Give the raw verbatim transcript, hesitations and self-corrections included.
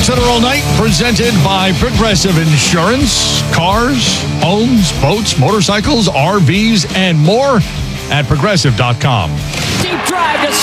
Center all night, presented by Progressive Insurance. Cars, homes, boats, motorcycles, R Vs, and more at progressive dot com. Deep drive to